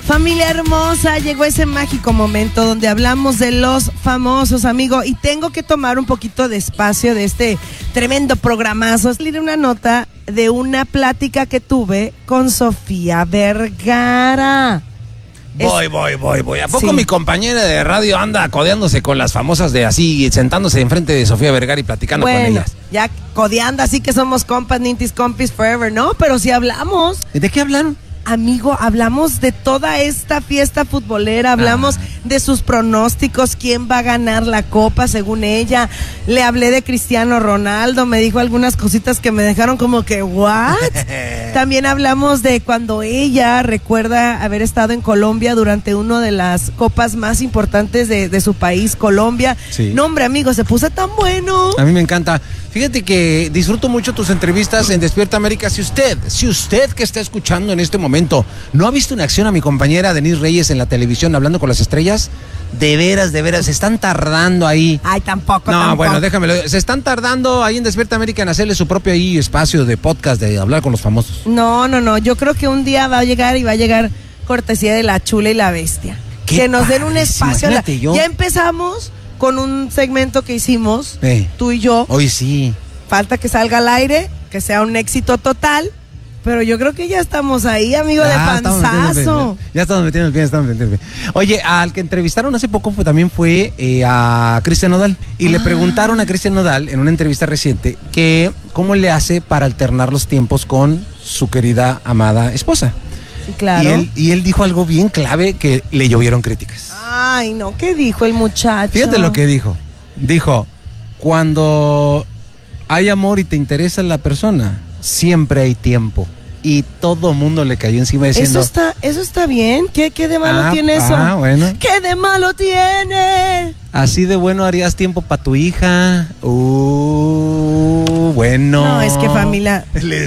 Familia hermosa, llegó ese mágico momento donde hablamos de los famosos, amigo, y tengo que tomar un poquito de espacio de este tremendo programazo. Leer una nota de una plática que tuve con Sofía Vergara. Voy. ¿A poco mi compañera de radio anda codeándose con las famosas de así, sentándose enfrente de Sofía Vergara y platicando con ellas? Ya codeando así que somos compas, nintis, compis, forever, ¿no? Pero sí hablamos. ¿De qué hablaron? Amigo, hablamos de toda esta fiesta futbolera, hablamos de sus pronósticos, quién va a ganar la copa según ella. Le hablé de Cristiano Ronaldo, me dijo algunas cositas que me dejaron como que, ¿what? También hablamos de cuando ella recuerda haber estado en Colombia durante una de las copas más importantes de su país, Colombia. Sí. No, hombre, amigo, se puso tan bueno. A mí me encanta. Fíjate que disfruto mucho tus entrevistas en Despierta América. Si usted que está escuchando en este momento no ha visto en acción a mi compañera Denise Reyes en la televisión hablando con las estrellas, de veras, se están tardando ahí. Ay, tampoco. No, bueno, déjamelo. Se están tardando ahí en Despierta América en hacerle su propio ahí espacio de podcast, de hablar con los famosos. No. Yo creo que un día va a llegar cortesía de La Chula y la Bestia. Que nos den un espacio. Ya empezamos con un segmento que hicimos, tú y yo. Hoy sí. Falta que salga al aire, que sea un éxito total, pero yo creo que ya estamos ahí, amigo, de panzazo. Ya estamos metiendo el pie. Oye, al que entrevistaron hace poco también fue a Cristian Nodal. Y le preguntaron a Cristian Nodal en una entrevista reciente que cómo le hace para alternar los tiempos con su querida, amada esposa. Sí, claro. Y él dijo algo bien clave que le llovieron críticas. Ay, no, ¿qué dijo el muchacho? Fíjate lo que dijo. Dijo, cuando hay amor y te interesa la persona, siempre hay tiempo. Y todo mundo le cayó encima diciendo... Eso está bien. ¿Qué de malo tiene eso? Bueno. ¿Qué de malo tiene? Así de bueno harías tiempo para tu hija. Bueno. No, es que familia...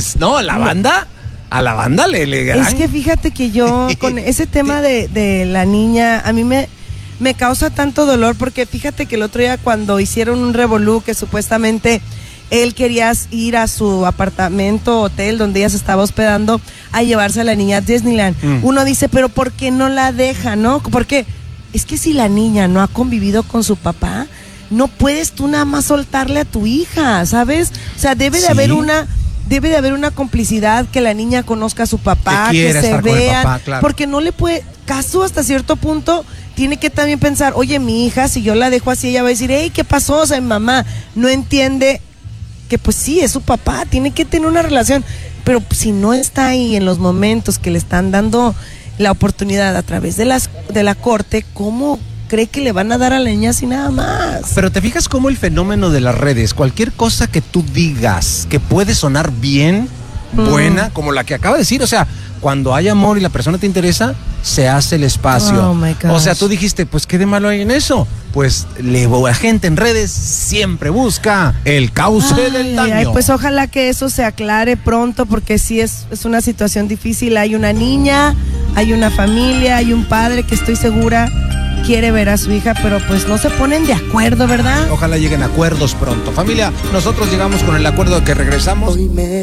A la banda le ganan. Es que fíjate que yo con ese tema de la niña, a mí me causa tanto dolor porque fíjate que el otro día cuando hicieron un revolú que supuestamente él quería ir a su apartamento, hotel donde ella se estaba hospedando a llevarse a la niña a Disneyland. Uno dice, pero ¿por qué no la deja, no? Porque es que si la niña no ha convivido con su papá, no puedes tú nada más soltarle a tu hija, ¿sabes? O sea, debe de haber una complicidad, que la niña conozca a su papá, que se vean, claro. Porque no le puede, caso hasta cierto punto, tiene que también pensar, oye, mi hija, si yo la dejo así, ella va a decir, hey, ¿qué pasó? O sea, mi mamá no entiende que pues sí, es su papá, tiene que tener una relación, pero si no está ahí en los momentos que le están dando la oportunidad a través de la corte, ¿cómo cree que le van a dar a la niña así nada más? Pero te fijas cómo el fenómeno de las redes, cualquier cosa que tú digas que puede sonar bien, buena, como la que acaba de decir, o sea, cuando hay amor y la persona te interesa, se hace el espacio. Oh my gosh. O sea, tú dijiste, pues ¿qué de malo hay en eso? Pues la gente en redes siempre busca el cauce del daño. Pues ojalá que eso se aclare pronto, porque sí es una situación difícil. Hay una niña, hay una familia, hay un padre que estoy segura quiere ver a su hija, pero pues no se ponen de acuerdo, ¿verdad? Ojalá lleguen a acuerdos pronto. Familia, nosotros llegamos con el acuerdo de que regresamos.